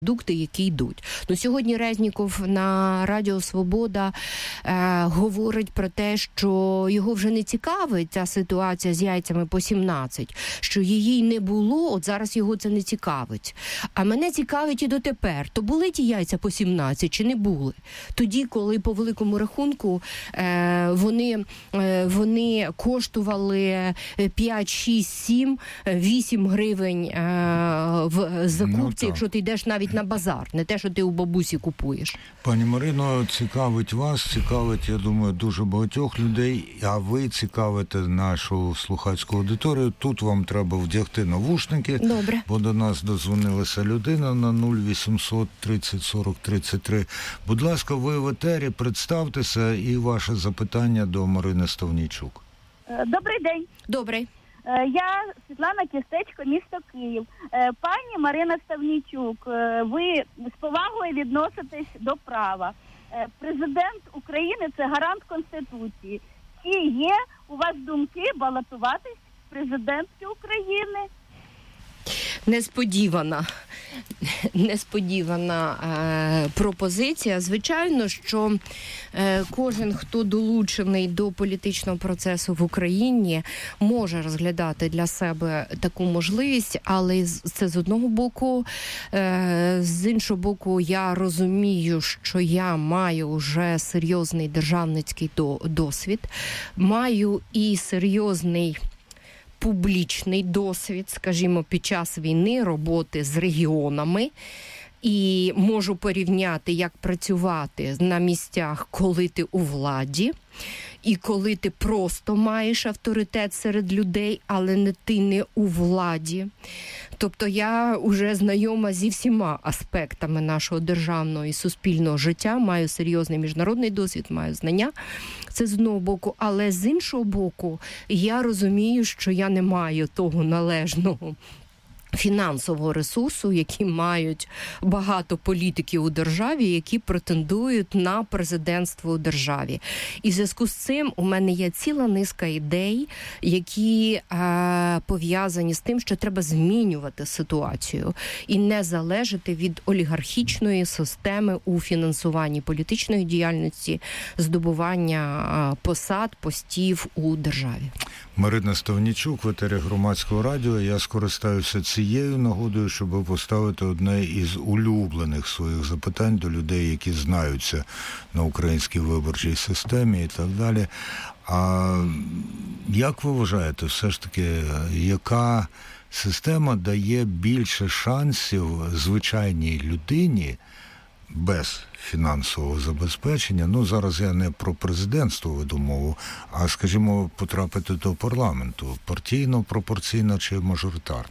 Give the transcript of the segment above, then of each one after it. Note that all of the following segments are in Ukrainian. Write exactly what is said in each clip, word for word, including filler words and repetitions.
продукти, які йдуть. Ну, сьогодні Резніков на Радіо Свобода е, говорить про те, що його вже не цікавить ця ситуація з яйцями по сімнадцять, що її не було, от зараз його це не цікавить. А мене цікавить і дотепер. То були ті яйця по сімнадцять чи не були? Тоді, коли по великому рахунку е, вони, е, вони коштували п'ять, шість, сім, вісім гривень е, в закупці, ну, якщо ти йдеш навіть на базар, не те, що ти у бабусі купуєш. Пані Марино, цікавить вас, цікавить, я думаю, дуже багатьох людей, а ви цікавите нашу слухацьку аудиторію. Тут вам треба вдягти навушники. Добре. Бо до нас дозвонилася людина на нуль вісімсот тридцять сорок тридцять три. Будь ласка, ви в етері, представтеся і ваше запитання до Марини Ставнійчук. Добрий день. Добрий. Я Світлана Кістечко, місто Київ. Пані Марина Ставнійчук, ви з повагою відноситесь до права. Президент України – це гарант Конституції. Чи є у вас думки балотуватись в президентки України? Несподівана, несподівана е, пропозиція. Звичайно, що е, кожен, хто долучений до політичного процесу в Україні, може розглядати для себе таку можливість, але це з одного боку. Е, з іншого боку, я розумію, що я маю вже серйозний державницький до, досвід, маю і серйозний публічний досвід, скажімо, під час війни, роботи з регіонами. І можу порівняти, як працювати на місцях, коли ти у владі, і коли ти просто маєш авторитет серед людей, але не ти не у владі. Тобто я вже знайома зі всіма аспектами нашого державного і суспільного життя, маю серйозний міжнародний досвід, маю знання. Це з одного боку. Але з іншого боку, я розумію, що я не маю того належного фінансового ресурсу, які мають багато політиків у державі, які претендують на президентство у державі. І в зв'язку з цим у мене є ціла низка ідей, які е, пов'язані з тим, що треба змінювати ситуацію і не залежати від олігархічної системи у фінансуванні політичної діяльності, здобування е, посад, постів у державі. Марина Ставнійчук в етері Громадського радіо. Я скористаюся цією нагодою, щоб поставити одне із улюблених своїх запитань до людей, які знаються на українській виборчій системі і так далі. А як ви вважаєте, все ж таки, яка система дає більше шансів звичайній людині без фінансового забезпечення? Ну, зараз я не про президентство веду мову, а, скажімо, потрапити до парламенту. Партійно, пропорційно чи мажоритарно?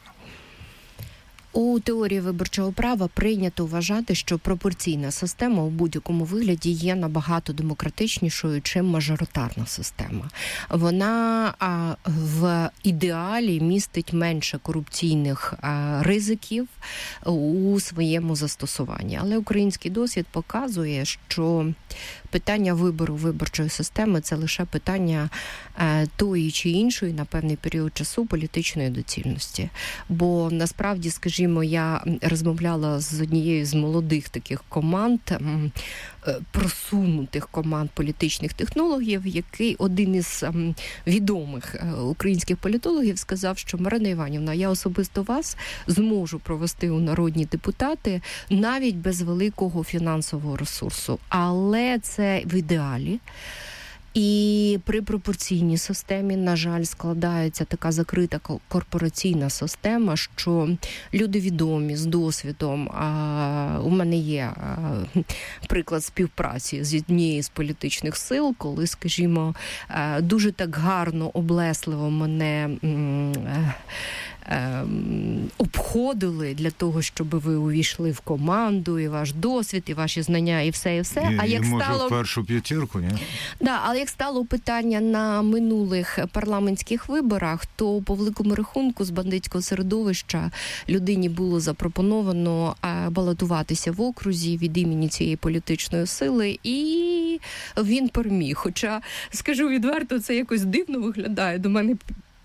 У теорії виборчого права прийнято вважати, що пропорційна система у будь-якому вигляді є набагато демократичнішою, чим мажоритарна система. Вона а, в ідеалі містить менше корупційних а, ризиків у своєму застосуванні. Але український досвід показує, що питання вибору виборчої системи – це лише питання а, тої чи іншої на певний період часу політичної доцільності. Бо насправді, скажімо, я розмовляла з однією з молодих таких команд, просунутих команд політичних технологів, який один із відомих українських політологів сказав, що Марина Іванівна, я особисто вас зможу провести у народні депутати навіть без великого фінансового ресурсу. Але це в ідеалі. І при пропорційній системі, на жаль, складається така закрита корпораційна система, що люди відомі, з досвідом. А, у мене є а, приклад співпраці з однією з політичних сил, коли, скажімо, а, дуже так гарно, облесливо мене м, а, обходили для того, щоб ви увійшли в команду, і ваш досвід, і ваші знання, і все, і все. І, а як і може стало... в першу п'ятірку, ні? Да, але як стало питання на минулих парламентських виборах, то по великому рахунку з бандитського середовища людині було запропоновано балотуватися в окрузі від імені цієї політичної сили, і він переміг. Хоча, скажу відверто, це якось дивно виглядає. До мене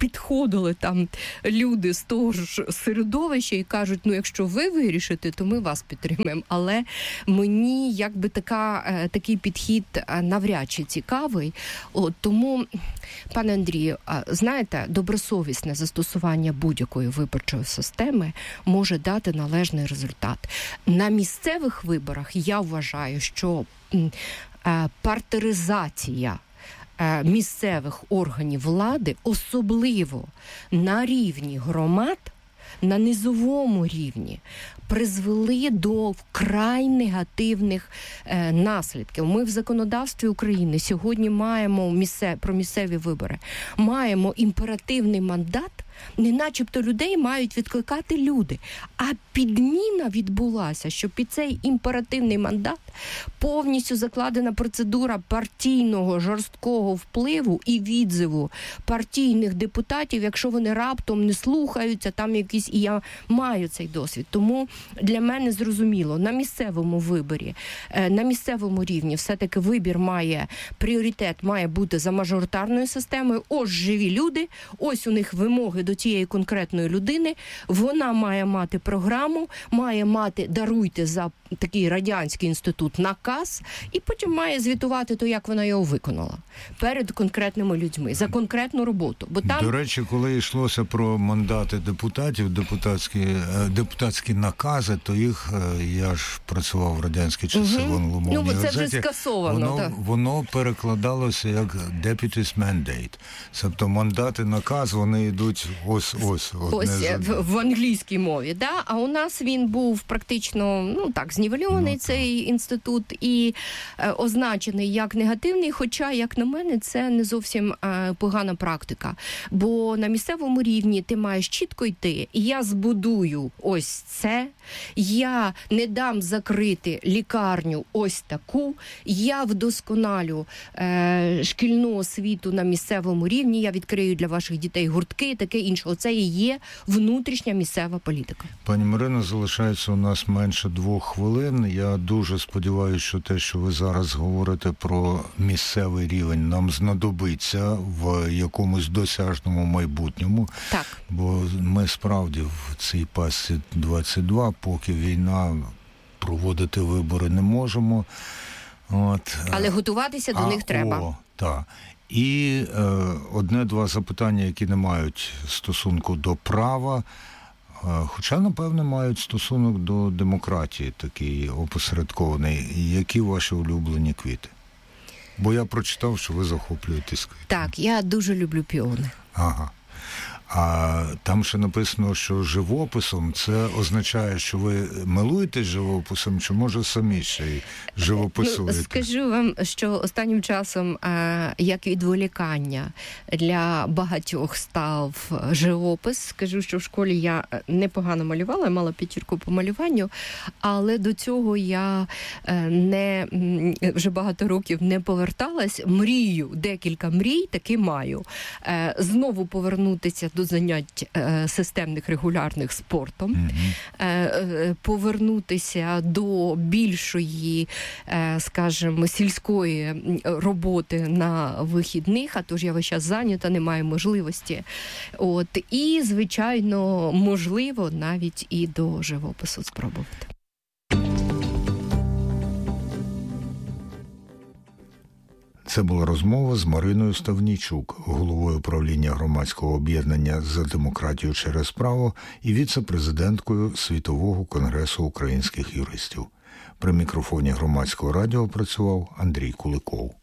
підходили там люди з того ж середовища і кажуть, ну якщо ви вирішите, то ми вас підтримаємо. Але мені якби така, такий підхід навряд чи цікавий. От, тому, пане Андрію, знаєте, добросовісне застосування будь-якої виборчої системи може дати належний результат. На місцевих виборах я вважаю, що партеризація місцевих органів влади, особливо на рівні громад, на низовому рівні, призвели до вкрай негативних е, наслідків. Ми в законодавстві України сьогодні маємо місце, про місцеві вибори, маємо імперативний мандат, не начебто людей мають відкликати люди. А підміна відбулася, що під цей імперативний мандат повністю закладена процедура партійного жорсткого впливу і відзиву партійних депутатів, якщо вони раптом не слухаються, там якісь, і я маю цей досвід. Тому для мене зрозуміло, на місцевому виборі, на місцевому рівні все-таки вибір має, пріоритет має бути за мажоритарною системою. Ось живі люди, ось у них вимоги до тієї конкретної людини, вона має мати програму, має мати, даруйте за такий радянський інститут, наказ, і потім має звітувати то, як вона його виконала перед конкретними людьми, за конкретну роботу. Бо там... До речі, коли йшлося про мандати депутатів, депутатські, депутатські накази, то їх, я ж працював в радянські часи угу. в англомовній газеті. Ну, це газеті, вже скасовано. Воно, так. воно перекладалося як deputy's mandate. Тобто мандати, наказ, вони йдуть ось-ось. Ось в, в англійській мові, да? А у нас він був практично, ну так, знівельований ну, цей так. інститут і е, означений як негативний, хоча, як на мене, це не зовсім е, погана практика. Бо на місцевому рівні ти маєш чітко йти, я збудую ось це, я не дам закрити лікарню ось таку, я вдосконалю е, шкільну освіту на місцевому рівні, я відкрию для ваших дітей гуртки, таке інше. Оце і є внутрішня місцева політика. Пані Марино, залишається у нас менше двох хвилин. Я дуже сподіваюся, що те, що ви зараз говорите про місцевий рівень, нам знадобиться в якомусь досяжному майбутньому. Так. Бо ми справді в цій пасці двадцять два, поки війна, проводити вибори не можемо. От. Але готуватися до а, них треба. О, так. І е, одне-два запитання, які не мають стосунку до права, е, хоча, напевне, мають стосунок до демократії, такий опосередкований. Які ваші улюблені квіти? Бо я прочитав, що ви захоплюєтесь квітами. Так, я дуже люблю піони. Ага. А там ще написано, що живописом це означає, що ви милуєтесь живописом, чи може самі ще й живописуєте? Ну, скажу вам, що останнім часом як відволікання для багатьох став живопис. Скажу, що в школі я непогано малювала, я мала п'ятірку по малюванню, але до цього я не вже багато років не поверталась. Мрію, декілька мрій таки маю. Знову повернутися до занять е, системних регулярних спортом, mm-hmm. е, повернутися до більшої, е, скажімо, сільської роботи на вихідних, а тож я весь час зайнята, не маю можливості. От, і, звичайно, можливо, навіть і до живопису спробувати. Це була розмова з Мариною Ставнійчук, головою правління громадського об'єднання «За демократію через право» і віце-президенткою Світового конгресу українських юристів. При мікрофоні громадського радіо працював Андрій Куликов.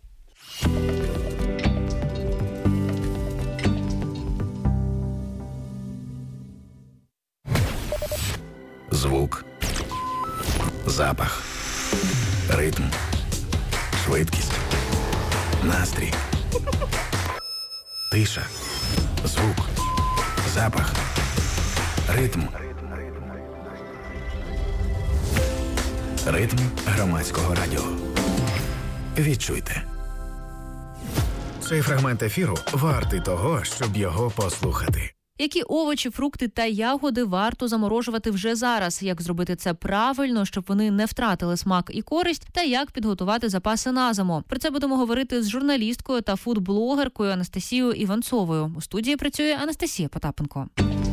Звук, запах, ритм, швидкість. Настрій, тиша, звук, запах, ритм. Ритм громадського радіо. Відчуйте. Цей фрагмент ефіру вартий того, щоб його послухати. Які овочі, фрукти та ягоди варто заморожувати вже зараз? Як зробити це правильно, щоб вони не втратили смак і користь? Та як підготувати запаси на зиму? Про це будемо говорити з журналісткою та фудблогеркою Анастасією Іванцовою. У студії працює Анастасія Потапенко.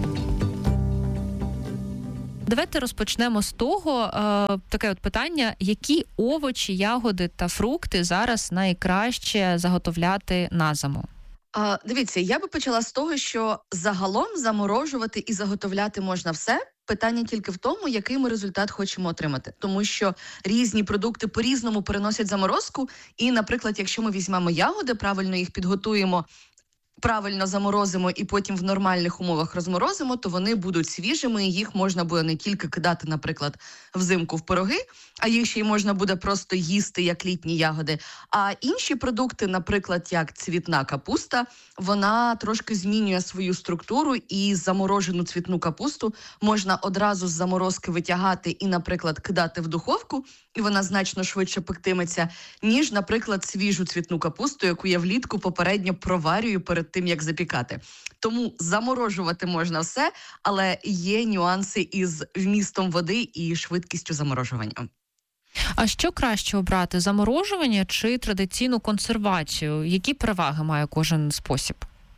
Давайте розпочнемо з того, е, таке от питання, які овочі, ягоди та фрукти зараз найкраще заготовляти на зиму? А, дивіться, я би почала з того, що загалом заморожувати і заготовляти можна все. Питання тільки в тому, який ми результат хочемо отримати. Тому що різні продукти по-різному переносять заморозку. І, наприклад, якщо ми візьмемо ягоди, правильно їх підготуємо, правильно заморозимо і потім в нормальних умовах розморозимо, то вони будуть свіжими, і їх можна буде не тільки кидати, наприклад, взимку в пироги, а їх ще й можна буде просто їсти, як літні ягоди. А інші продукти, наприклад, як цвітна капуста, вона трошки змінює свою структуру, і заморожену цвітну капусту можна одразу з заморозки витягати і, наприклад, кидати в духовку, і вона значно швидше пектиметься, ніж, наприклад, свіжу цвітну капусту, яку я влітку попередньо проварюю перед тим, як запікати. Тому заморожувати можна все, але є нюанси із вмістом води і швидкістю заморожування. А що краще обрати – заморожування чи традиційну консервацію? Які переваги має кожен спосіб?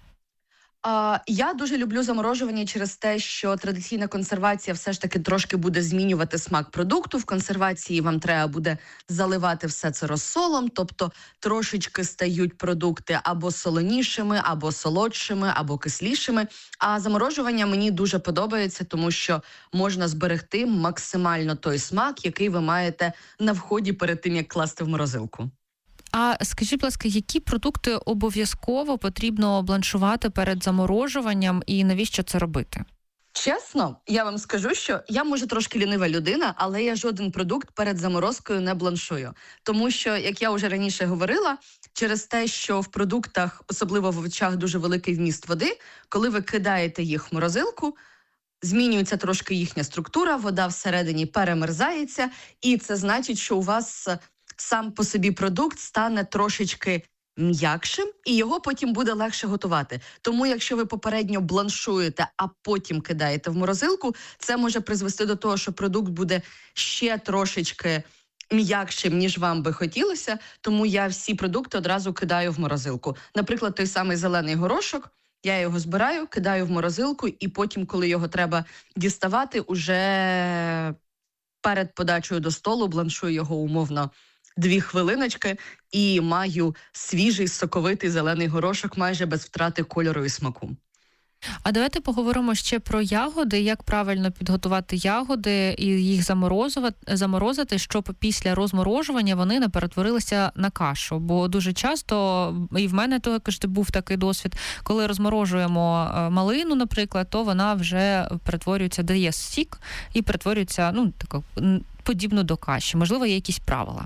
А, я дуже люблю заморожування через те, що традиційна консервація все ж таки трошки буде змінювати смак продукту. В консервації вам треба буде заливати все це розсолом, тобто трошечки стають продукти або солонішими, або солодшими, або кислішими. А заморожування мені дуже подобається, тому що можна зберегти максимально той смак, який ви маєте на вході перед тим, як класти в морозилку. А скажіть, будь ласка, які продукти обов'язково потрібно бланшувати перед заморожуванням і навіщо це робити? Чесно, я вам скажу, що я, може, трошки лінива людина, але я жоден продукт перед заморозкою не бланшую. Тому що, як я вже раніше говорила, через те, що в продуктах, особливо в овочах, дуже великий вміст води, коли ви кидаєте їх в морозилку, змінюється трошки їхня структура, вода всередині перемерзається, і це значить, що у вас сам по собі продукт стане трошечки м'якшим, і його потім буде легше готувати. Тому якщо ви попередньо бланшуєте, а потім кидаєте в морозилку, це може призвести до того, що продукт буде ще трошечки м'якшим, ніж вам би хотілося, тому я всі продукти одразу кидаю в морозилку. Наприклад, той самий зелений горошок, я його збираю, кидаю в морозилку, і потім, коли його треба діставати, уже перед подачею до столу бланшую його умовно дві хвилиночки і маю свіжий, соковитий зелений горошок майже без втрати кольору і смаку. А давайте поговоримо ще про ягоди, як правильно підготувати ягоди і їх заморозити, щоб після розморожування вони не перетворилися на кашу. Бо дуже часто, і в мене також був такий досвід, коли розморожуємо малину, наприклад, то вона вже перетворюється, дає сік і перетворюється, ну, так, подібно до каші. Можливо, є якісь правила?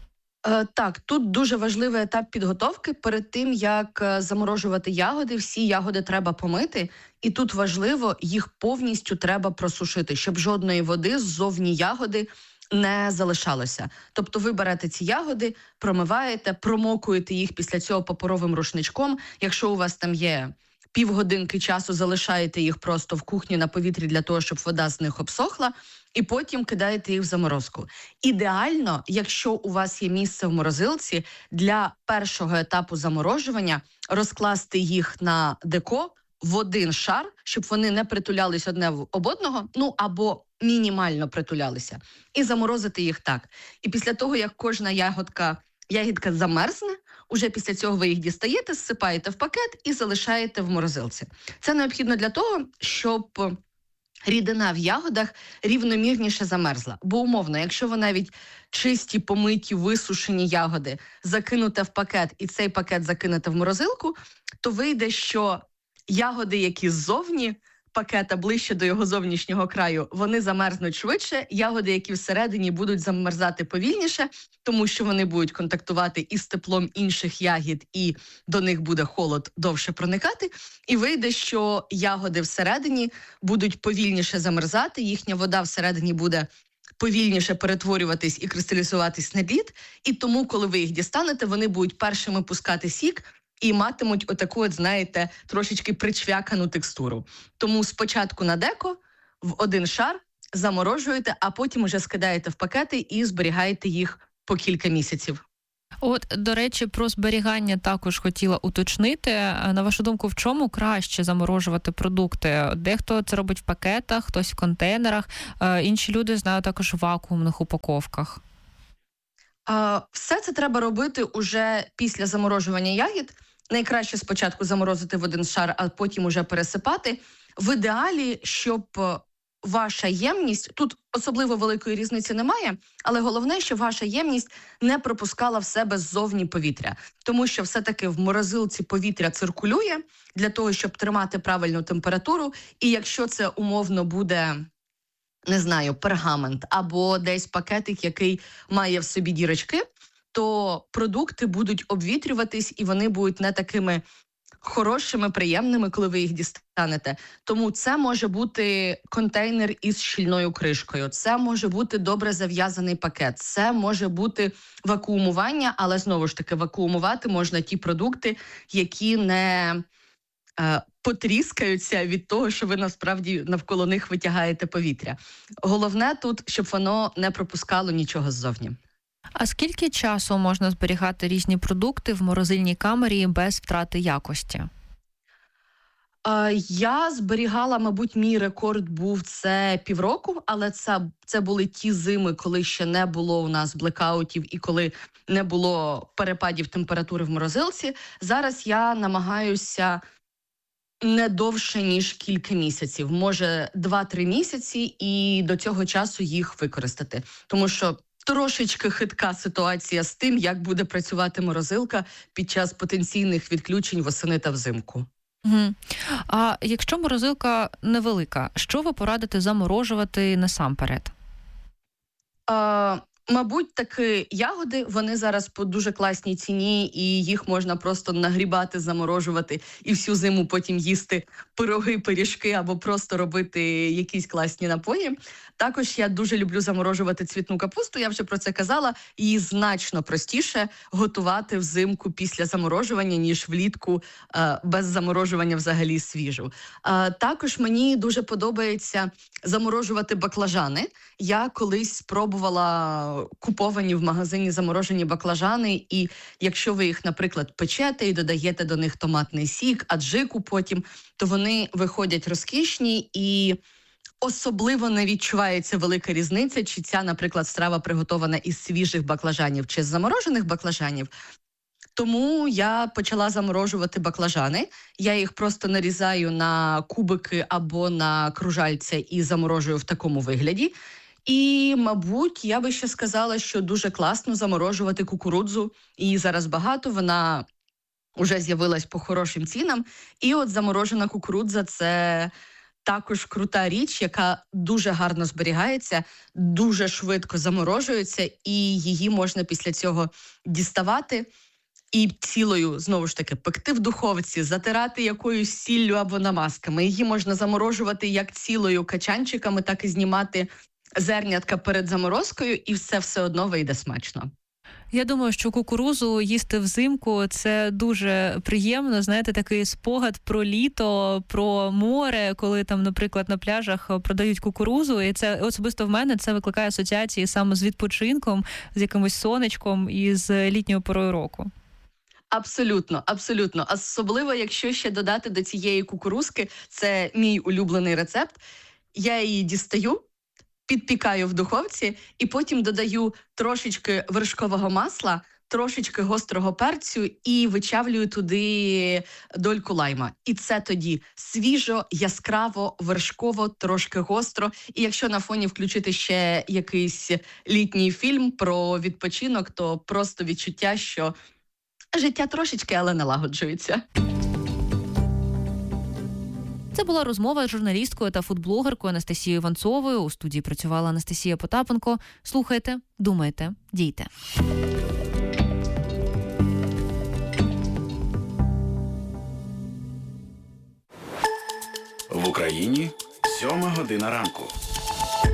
Так, тут дуже важливий етап підготовки. Перед тим, як заморожувати ягоди, всі ягоди треба помити. І тут важливо, їх повністю треба просушити, щоб жодної води ззовні ягоди не залишалося. Тобто ви берете ці ягоди, промиваєте, промокуєте їх після цього паперовим рушничком. Якщо у вас там є півгодинки часу, залишаєте їх просто в кухні на повітрі для того, щоб вода з них обсохла, і потім кидаєте їх в заморозку. Ідеально, якщо у вас є місце в морозилці, для першого етапу заморожування розкласти їх на деко в один шар, щоб вони не притулялись одне об одного, ну або мінімально притулялися, і заморозити їх так. І після того, як кожна ягодка, ягідка замерзне, уже після цього ви їх дістаєте, зсипаєте в пакет і залишаєте в морозилці. Це необхідно для того, щоб рідина в ягодах рівномірніше замерзла. Бо умовно, якщо ви навіть чисті, помиті, висушені ягоди закинете в пакет і цей пакет закинете в морозилку, то вийде, що ягоди, які ззовні пакета, ближче до його зовнішнього краю, вони замерзнуть швидше, ягоди, які всередині, будуть замерзати повільніше, тому що вони будуть контактувати із теплом інших ягід, і до них буде холод довше проникати. І вийде, що ягоди всередині будуть повільніше замерзати, їхня вода всередині буде повільніше перетворюватись і кристалізуватись на лід, і тому, коли ви їх дістанете, вони будуть першими пускати сік, і матимуть отаку, от, знаєте, трошечки причвякану текстуру. Тому спочатку на деко, в один шар, заморожуєте, а потім уже скидаєте в пакети і зберігаєте їх по кілька місяців. От, до речі, про зберігання також хотіла уточнити. На вашу думку, в чому краще заморожувати продукти? Дехто це робить в пакетах, хтось в контейнерах, інші люди, знаю, також в вакуумних упаковках. Все це треба робити уже після заморожування ягід. Найкраще спочатку заморозити в один шар, а потім уже пересипати. В ідеалі, щоб ваша ємність, тут особливо великої різниці немає, але головне, щоб ваша ємність не пропускала в себе ззовні повітря. Тому що все-таки в морозилці повітря циркулює для того, щоб тримати правильну температуру. І якщо це умовно буде, не знаю, пергамент або десь пакетик, який має в собі дірочки, то продукти будуть обвітрюватись і вони будуть не такими хорошими, приємними, коли ви їх дістанете. Тому це може бути контейнер із щільною кришкою, це може бути добре зав'язаний пакет, це може бути вакуумування, але знову ж таки вакуумувати можна ті продукти, які не е, потріскаються від того, що ви насправді навколо них витягаєте повітря. Головне тут, щоб воно не пропускало нічого ззовні. А скільки часу можна зберігати різні продукти в морозильній камері без втрати якості? Я зберігала, мабуть, мій рекорд був це півроку, але це, це були ті зими, коли ще не було у нас блекаутів і коли не було перепадів температури в морозилці. Зараз я намагаюся не довше, ніж кілька місяців, може два-три місяці, і до цього часу їх використати. Тому що трошечки хитка ситуація з тим, як буде працювати морозилка під час потенційних відключень восени та взимку. Угу. А якщо морозилка невелика, що ви порадите заморожувати насамперед? А, мабуть, таки ягоди, вони зараз по дуже класній ціні, і їх можна просто нагрібати, заморожувати і всю зиму потім їсти пироги, пиріжки або просто робити якісь класні напої. Також я дуже люблю заморожувати цвітну капусту, я вже про це казала, її значно простіше готувати взимку після заморожування, ніж влітку е, без заморожування взагалі свіжу. Е, також мені дуже подобається заморожувати баклажани. Я колись спробувала куповані в магазині заморожені баклажани, і якщо ви їх, наприклад, печете і додаєте до них томатний сік, аджику потім, то вони виходять розкішні і особливо не відчувається велика різниця, чи ця, наприклад, страва приготована із свіжих баклажанів чи з заморожених баклажанів. Тому я почала заморожувати баклажани. Я їх просто нарізаю на кубики або на кружальця і заморожую в такому вигляді. І, мабуть, я би ще сказала, що дуже класно заморожувати кукурудзу. Її зараз багато, вона вже з'явилась по хорошим цінам. І от заморожена кукурудза – це також крута річ, яка дуже гарно зберігається, дуже швидко заморожується, і її можна після цього діставати і цілою, знову ж таки, пекти в духовці, затирати якоюсь сіллю або намазками. Її можна заморожувати як цілою качанчиками, так і знімати зернятка перед заморозкою, і все все одно вийде смачно. Я думаю, що кукурузу їсти взимку – це дуже приємно, знаєте, такий спогад про літо, про море, коли там, наприклад, на пляжах продають кукурузу, і це особисто в мене це викликає асоціації саме з відпочинком, з якимось сонечком і з літньою порою року. Абсолютно, абсолютно. Особливо, якщо ще додати до цієї кукурузки, це мій улюблений рецепт, я її дістаю, підпікаю в духовці і потім додаю трошечки вершкового масла, трошечки гострого перцю і вичавлюю туди дольку лайма. І це тоді свіжо, яскраво, вершково, трошки гостро. І якщо на фоні включити ще якийсь літній фільм про відпочинок, то просто відчуття, що життя трошечки, але налагоджується. Це була розмова з журналісткою та фудблогеркою Анастасією Іванцовою. У студії працювала Анастасія Потапенко. Слухайте, думайте, дійте. В Україні сьома година ранку.